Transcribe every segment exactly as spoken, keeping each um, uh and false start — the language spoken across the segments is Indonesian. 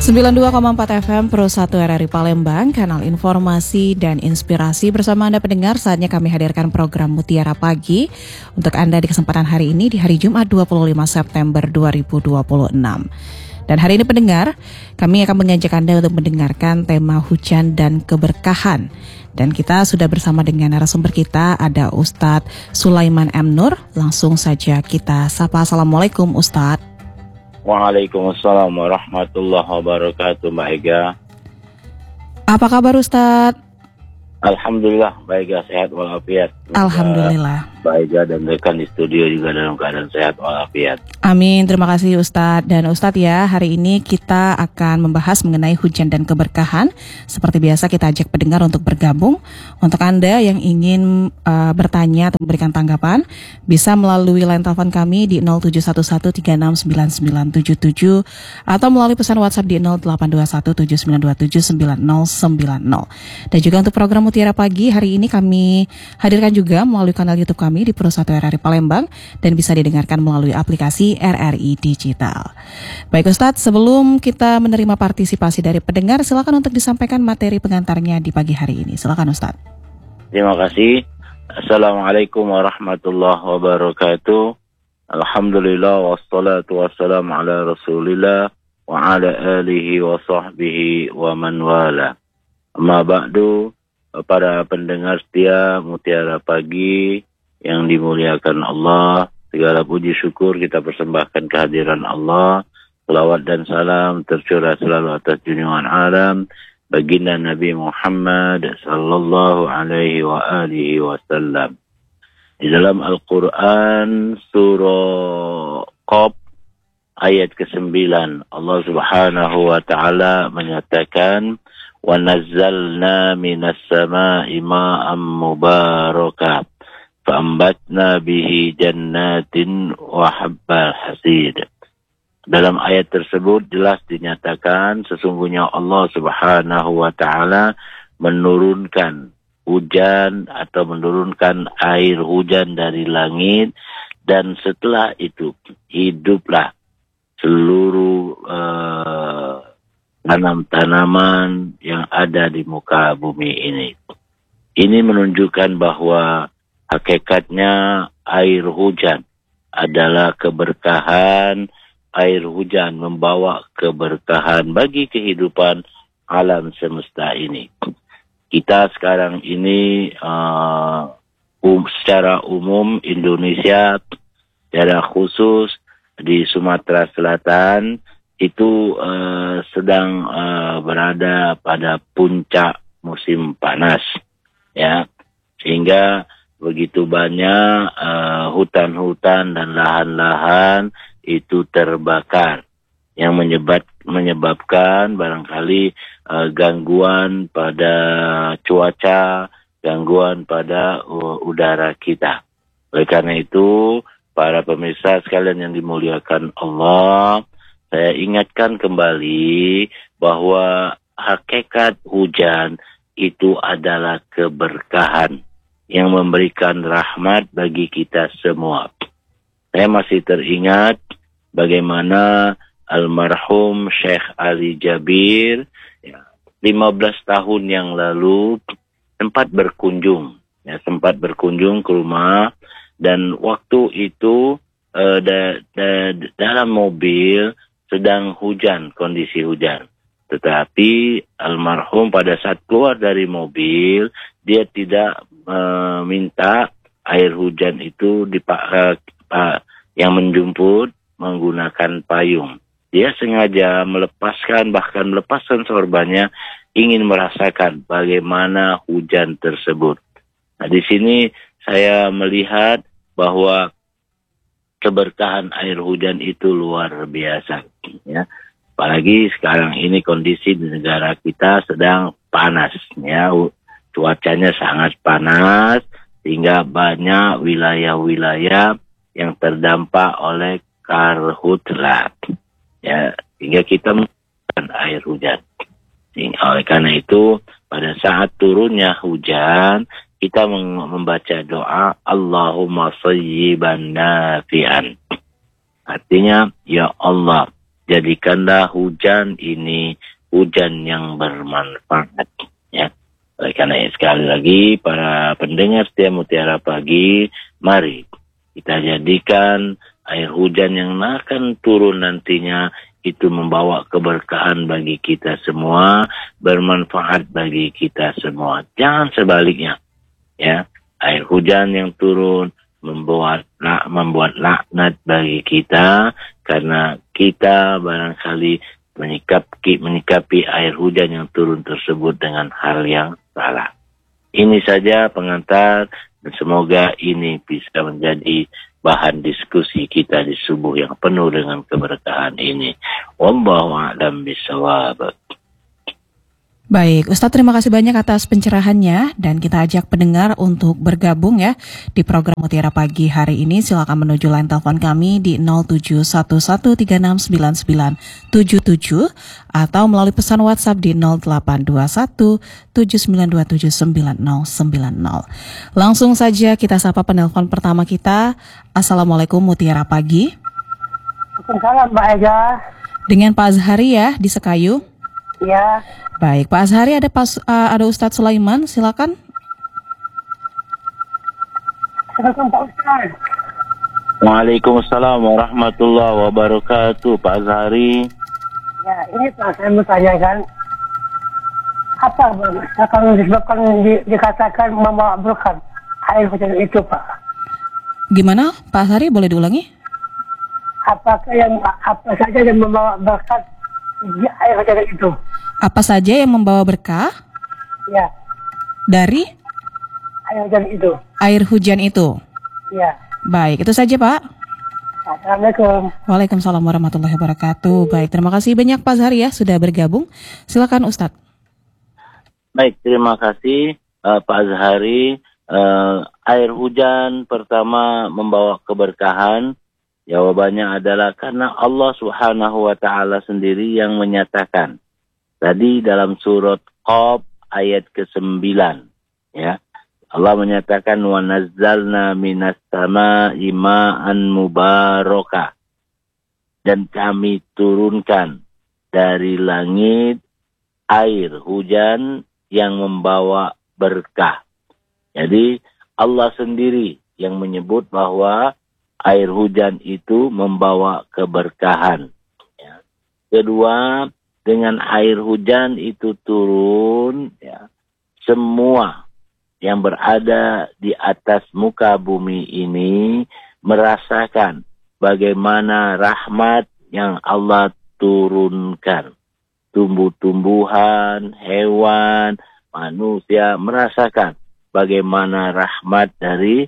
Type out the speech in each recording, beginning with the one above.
sembilan puluh dua koma empat F M Pro satu R R I Palembang, kanal informasi dan inspirasi. Bersama Anda pendengar, saatnya kami hadirkan program Mutiara Pagi untuk Anda di kesempatan hari ini di hari Jumat dua puluh lima September dua ribu dua puluh enam. Dan hari ini pendengar, kami akan mengajak Anda untuk mendengarkan tema hujan dan keberkahan. Dan kita sudah bersama dengan narasumber kita, ada Ustadz Sulaiman M. Nur. Langsung saja kita sapa. Assalamualaikum Ustadz. Waalaikumsalam warahmatullahi wabarakatuh, Mbak Ega. Apa kabar Ustadz? Alhamdulillah, Mbak Ega sehat walafiat. Alhamdulillah. Mbak Ega dan rekan di studio juga dalam keadaan sehat walafiat. Amin, terima kasih Ustadz. Dan Ustadz ya, hari ini kita akan membahas mengenai hujan dan keberkahan. Seperti biasa kita ajak pendengar untuk bergabung. Untuk Anda yang ingin uh, bertanya atau memberikan tanggapan, bisa melalui line telepon kami di nol tujuh satu satu tiga enam sembilan sembilan tujuh tujuh atau melalui pesan WhatsApp di nol delapan dua satu tujuh sembilan dua tujuh sembilan nol sembilan nol. Dan juga untuk program Mutiara Pagi hari ini kami hadirkan juga melalui kanal YouTube kami di Pro satu R R I Palembang dan bisa didengarkan melalui aplikasi R R I Digital. Baik Ustadz, sebelum kita menerima partisipasi dari pendengar, silakan untuk disampaikan materi pengantarnya di pagi hari ini. Silakan Ustadz. Terima kasih. Assalamualaikum warahmatullahi wabarakatuh. Alhamdulillah wassalatu wassalamu ala Rasulillah wa ala alihi wa sahbihi wa man wala. Amma ba'du, para pendengar setia Mutiara Pagi yang dimuliakan Allah, segala puji syukur kita persembahkan kehadiran Allah. Selawat dan salam tercurah selalu atas junjungan alam baginda Nabi Muhammad sallallahu alaihi wa alihi wasallam. Di dalam Al-Quran surah Qaf ayat kesembilan, Allah Subhanahu wa taala menyatakan, wa nazzalna minas sama'i ma'am mubarakah fa'ambatna bihi jannatin wa habbal hasid. Dalam ayat tersebut jelas dinyatakan sesungguhnya Allah Subhanahu wa taala menurunkan hujan atau menurunkan air hujan dari langit, dan setelah itu hiduplah seluruh uh, tanam-tanaman yang ada di muka bumi ini. Ini menunjukkan bahwa hakikatnya air hujan adalah keberkahan. Air hujan membawa keberkahan bagi kehidupan alam semesta ini. Kita sekarang ini uh, um, secara umum Indonesia, secara khusus di Sumatera Selatan, itu uh, sedang uh, berada pada puncak musim panas, ya, sehingga begitu banyak uh, hutan-hutan dan lahan-lahan itu terbakar, yang menyebab, menyebabkan barangkali uh, gangguan pada cuaca, gangguan pada uh, udara kita. Oleh karena itu, para pemirsa sekalian yang dimuliakan Allah, saya ingatkan kembali bahwa hakikat hujan itu adalah keberkahan yang memberikan rahmat bagi kita semua. Saya masih teringat bagaimana almarhum Syekh Ali Jabir ya, lima belas tahun yang lalu sempat berkunjung, ya, sempat berkunjung ke rumah, dan waktu itu uh, da, da, dalam mobil sedang hujan, kondisi hujan. Tetapi almarhum pada saat keluar dari mobil, dia tidak uh, minta air hujan itu dipak, uh, uh, yang menjemput menggunakan payung. Dia sengaja melepaskan, bahkan melepaskan sorbannya, ingin merasakan bagaimana hujan tersebut. Nah, di sini saya melihat bahwa keberkahan air hujan itu luar biasa, ya. Apalagi sekarang ini kondisi di negara kita sedang panas, ya. Cuacanya sangat panas, sehingga banyak wilayah-wilayah yang terdampak oleh karhutlah, ya, sehingga kita membutuhkan air hujan. Sehingga, oleh karena itu, pada saat turunnya hujan, kita membaca doa Allahumma sayyiban nafi'an. Artinya, ya Allah, jadikanlah hujan ini hujan yang bermanfaat, ya. Oleh karena itu, sekali lagi para pendengar setia Mutiara Pagi, mari kita jadikan air hujan yang akan turun nantinya itu membawa keberkahan bagi kita semua, bermanfaat bagi kita semua. Jangan sebaliknya, ya. Air hujan yang turun membuat membuat laknat bagi kita karena kita barangkali menyikapi menyikapi air hujan yang turun tersebut dengan hal yang salah. Ini saja pengantar, dan semoga ini bisa menjadi bahan diskusi kita di subuh yang penuh dengan keberkahan ini. Wallahu a'lam bishawab. Baik, Ustadz, terima kasih banyak atas pencerahannya, dan kita ajak pendengar untuk bergabung ya di program Mutiara Pagi hari ini. Silakan menuju line telepon kami di nol tujuh satu satu tiga enam sembilan sembilan tujuh tujuh atau melalui pesan WhatsApp di nol delapan dua satu tujuh sembilan dua tujuh sembilan nol sembilan nol. Langsung saja kita sapa penelpon pertama kita. Assalamualaikum Mutiara Pagi. Waalaikumsalam Mbak Ega. Dengan Pak Azhari ya di Sekayu. Ya. Baik, Pak Azhari, ada pas, uh, ada Ustadz Sulaiman, silakan. Assalamualaikum Pak Ustadz. Waalaikumsalam warahmatullahi wabarakatuh, Pak Azhari. Ya, ini Pak, saya mau tanyakan, apa Bang, akan disebabkan di, dikatakan membawa berkat air hujan itu, Pak? Gimana, Pak Azhari, boleh diulangi? Apakah yang apa saja yang membawa berkat di air hujan itu? Apa saja yang membawa berkah? Ya. Dari? Air hujan itu. Air hujan itu? Ya. Baik, itu saja Pak. Assalamualaikum. Waalaikumsalam warahmatullahi wabarakatuh. Baik, terima kasih banyak Pak Azhari ya sudah bergabung. Silakan Ustadz. Baik, terima kasih uh, Pak Azhari. Uh, air hujan pertama membawa keberkahan. Jawabannya adalah karena Allah Subhanahu wa Ta'ala sendiri yang menyatakan. Tadi dalam surat Qaf ayat kesembilan, ya. Allah menyatakan wa nazzalna minas samaa'i ma'an mubarakah. Dan kami turunkan dari langit air hujan yang membawa berkah. Jadi Allah sendiri yang menyebut bahwa air hujan itu membawa keberkahan. Ya. Kedua, dengan air hujan itu turun, ya, semua yang berada di atas muka bumi ini merasakan bagaimana rahmat yang Allah turunkan. Tumbuh-tumbuhan, hewan, manusia merasakan bagaimana rahmat dari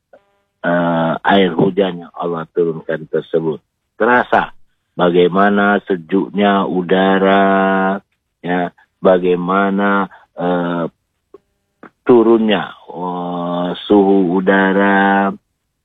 uh, air hujan yang Allah turunkan tersebut. Terasa bagaimana sejuknya udara, ya, bagaimana uh, turunnya uh, suhu udara,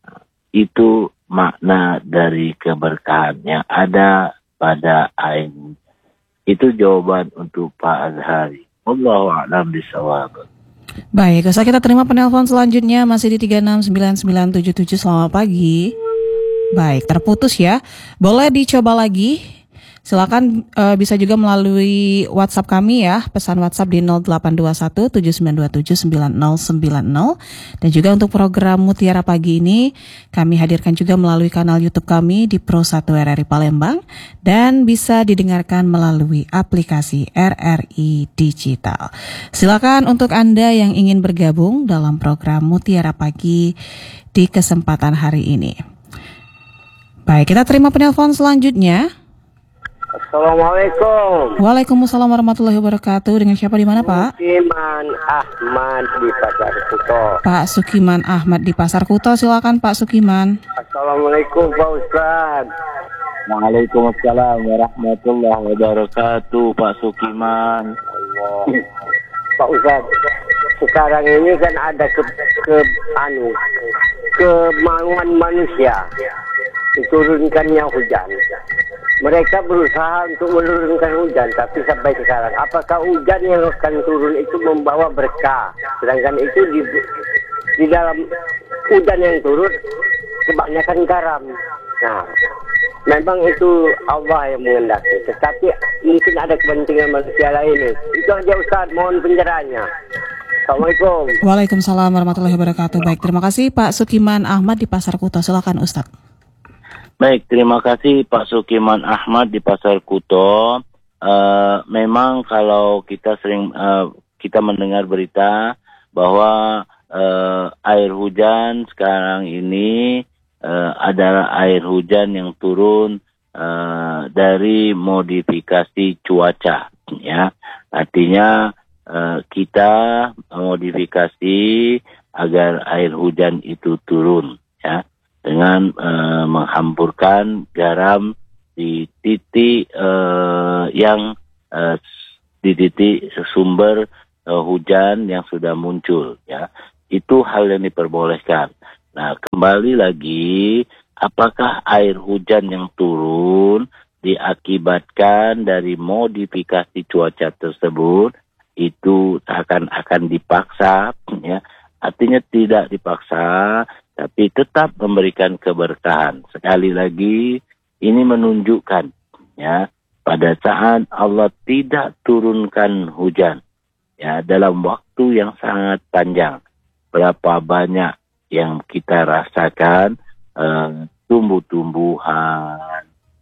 itu makna dari keberkahan yang ada pada air. Itu jawaban untuk Pak Azhari. Wallahu a'lam bishawab. Baik, Ustaz, kita terima penelpon selanjutnya masih di tiga enam sembilan sembilan tujuh tujuh. Selamat pagi. Baik, terputus ya. Boleh dicoba lagi. Silakan uh, bisa juga melalui WhatsApp kami ya. Pesan WhatsApp di nol delapan dua satu tujuh sembilan dua tujuh sembilan nol sembilan nol. Dan juga untuk program Mutiara Pagi ini kami hadirkan juga melalui kanal YouTube kami di Pro satu R R I Palembang. Dan bisa didengarkan melalui aplikasi R R I Digital. Silakan untuk Anda yang ingin bergabung dalam program Mutiara Pagi di kesempatan hari ini. Baik, kita terima penelpon selanjutnya. Assalamualaikum. Waalaikumsalam warahmatullahi wabarakatuh. Dengan siapa di mana, Pak? Sukiman Ahmad di Pasar Kuto. Pak Sukiman Ahmad di Pasar Kuto. Silakan Pak Sukiman. Assalamualaikum Pak Ustaz. Waalaikumsalam warahmatullahi wabarakatuh, Pak Sukiman. Allah. Pak Ustaz, sekarang ini kan ada ke, ke anu kemauan manusia diturunkannya hujan. Mereka berusaha untuk menurunkan hujan, tapi sampai sekarang, apakah hujan yang akan turun itu membawa berkah? Sedangkan itu di, di dalam hujan yang turun kebanyakan garam. Nah, memang itu Allah yang mengendaki. Tetapi mungkin ada kepentingan manusia lain. Itu aja Ustaz, mohon pencerahannya. Assalamualaikum. Waalaikumsalam warahmatullahi wabarakatuh. Baik, terima kasih Pak Sukiman Ahmad di Pasar Kuto. Silakan Ustaz. Baik, terima kasih Pak Sukiman Ahmad di Pasar Kuto. Uh, memang kalau kita sering uh, kita mendengar berita bahwa uh, air hujan sekarang ini uh, adalah air hujan yang turun uh, dari modifikasi cuaca, ya. Artinya uh, kita modifikasi agar air hujan itu turun, ya, dengan uh, menghampurkan garam di titik uh, yang uh, di titik sumber uh, hujan yang sudah muncul, ya. Itu hal yang diperbolehkan. Nah, kembali lagi, apakah air hujan yang turun diakibatkan dari modifikasi cuaca tersebut itu akan-akan dipaksa, ya. Artinya tidak dipaksa, tapi tetap memberikan keberkahan. Sekali lagi, ini menunjukkan, ya, pada saat Allah tidak turunkan hujan, ya, dalam waktu yang sangat panjang, berapa banyak yang kita rasakan, uh, tumbuh-tumbuhan,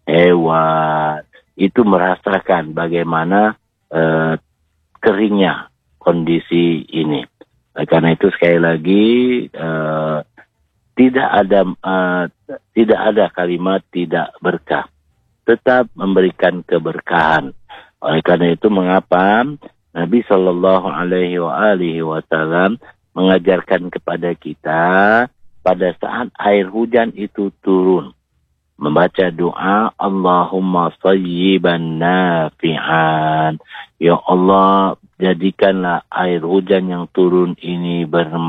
hewan, itu merasakan bagaimana uh, keringnya kondisi ini. Karena itu sekali lagi uh, tidak ada uh, tidak ada kalimat tidak berkah, tetap memberikan keberkahan. Oleh karena itu mengapa Nabi Shallallahu Alaihi Wasallam mengajarkan kepada kita pada saat air hujan itu turun, membaca doa Allahumma sayyiban nafi'an. Ya Allah, jadikanlah air hujan yang turun ini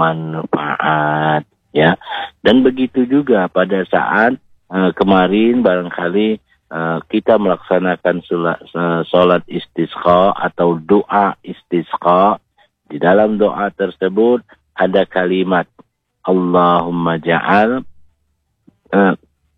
bermanfaat, ya. Dan begitu juga pada saat uh, kemarin barangkali uh, kita melaksanakan sholat, uh, sholat istisqa atau doa istisqa. Di dalam doa tersebut ada kalimat Allahumma ja'al uh,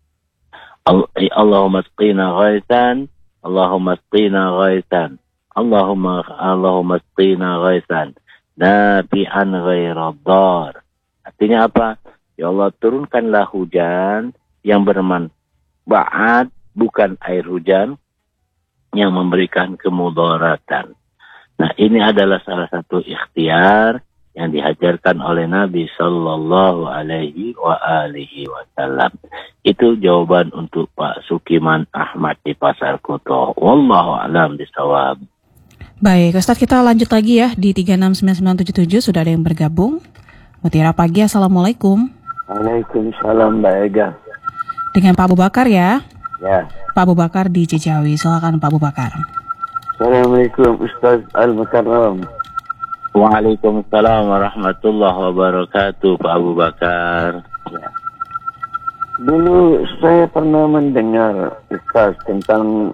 Allahumma asqina ghaisan, Allahumma asqina ghaisan, Allahumma Allahumma asqina ghaisan nafi'an ghaira dhar. Artinya apa? Ya Allah, turunkanlah hujan yang bermanfaat, bukan air hujan yang memberikan kemudaratan. Nah, ini adalah salah satu ikhtiar yang dihajarkan oleh Nabi Sallallahu Alaihi wa alihi Wasallam. Itu jawaban untuk Pak Sukiman Ahmad di Pasar Kuto. Wallahu a'lam bishawab. Baik, Ustaz, kita lanjut lagi ya di tiga enam sembilan sembilan tujuh tujuh. Sudah ada yang bergabung. Mutiara Pagi, Assalamualaikum. Waalaikumsalam, Mbak Ega. Dengan Pak Abu Bakar ya. Ya. Pak Abu Bakar di Cijawi. Silakan Pak Abu Bakar. Assalamualaikum Ustaz Al-Mukarram. Waalaikumsalam warahmatullahi wabarakatuh, Pak Abu Bakar. Ya. Dulu saya pernah mendengar Ustaz tentang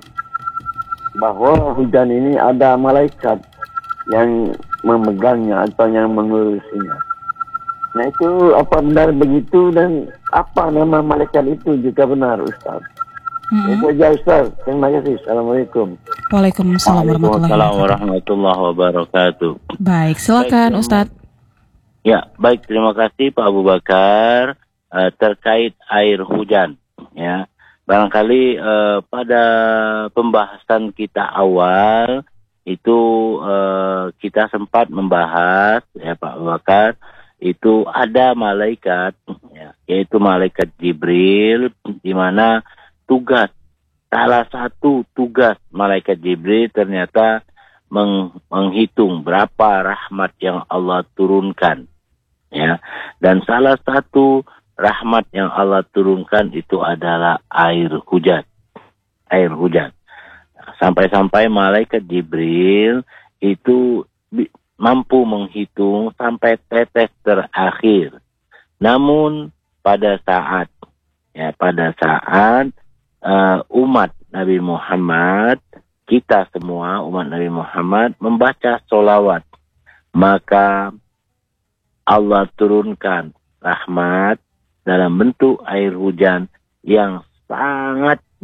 bahwa hujan ini ada malaikat yang memegangnya atau yang mengurusinya. Nah, itu apa benar begitu, dan apa nama malaikat itu jika benar Ustaz? Mm-hmm. Itu aja Ustaz. Terima kasih. Assalamualaikum. Waalaikumsalam warahmatullahi wabarakatuh. Baik, silakan baik, Ustaz. Ya, baik, terima kasih Pak Abu Bakar. Uh, terkait air hujan, ya. Barangkali uh, pada pembahasan kita awal itu uh, kita sempat membahas, ya Pak Abu Bakar, itu ada malaikat, ya, yaitu malaikat Jibril, di mana tugas, salah satu tugas malaikat Jibril ternyata meng, menghitung berapa rahmat yang Allah turunkan, ya. Dan salah satu rahmat yang Allah turunkan itu adalah air hujan, air hujan. Sampai-sampai malaikat Jibril itu mampu menghitung sampai tetes terakhir. Namun pada saat, ya pada saat uh, umat Nabi Muhammad, kita semua umat Nabi Muhammad membaca sholawat, maka Allah turunkan rahmat dalam bentuk air hujan yang sangat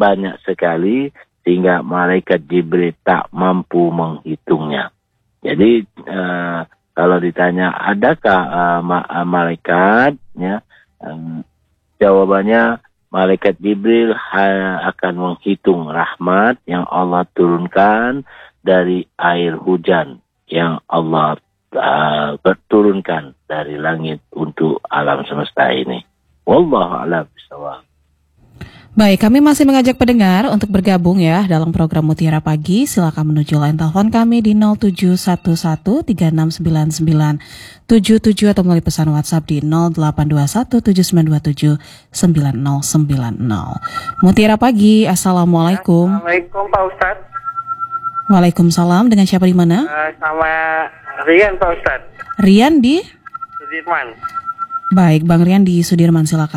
banyak sekali sehingga malaikat Jibril tak mampu menghitungnya. Jadi uh, kalau ditanya adakah uh, ma- uh, malaikat, ya, um, jawabannya malaikat Jibril ha- akan menghitung rahmat yang Allah turunkan dari air hujan yang Allah uh, berturunkan dari langit untuk alam semesta ini. Wallahu a'lam bishawab. Baik, kami masih mengajak pendengar untuk bergabung ya dalam program Mutiara Pagi. Silakan menuju line telepon kami di nol tujuh satu satu tiga enam sembilan sembilan tujuh tujuh atau melalui pesan WhatsApp di nol delapan dua satu tujuh sembilan dua tujuh sembilan nol sembilan nol. Mutiara Pagi, Assalamualaikum. Assalamualaikum Pak Ustadz. Waalaikumsalam, dengan siapa di mana? Uh, sama Rian Pak Ustadz. Rian di? Sudirman. Baik, Bang Rian di Sudirman, silakan.